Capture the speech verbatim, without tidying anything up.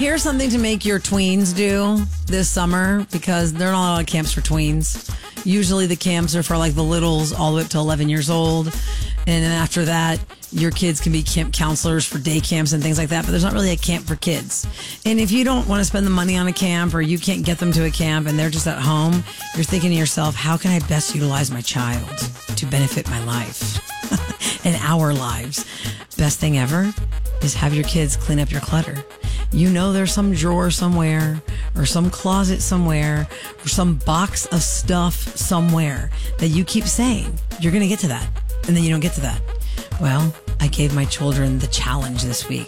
Here's something to make your tweens do this summer, because there are not a lot of camps for tweens. Usually the camps are for like the littles all the way up to eleven years old. And then after that, your kids can be camp counselors for day camps and things like that. But there's not really a camp for kids. And if you don't want to spend the money on a camp, or you can't get them to a camp and they're just at home, you're thinking to yourself, how can I best utilize my child to benefit my life and our lives? Best thing ever is have your kids clean up your clutter. You know there's some drawer somewhere, or some closet somewhere, or some box of stuff somewhere that you keep saying you're going to get to that, and then you don't get to that. Well, I gave my children the challenge this week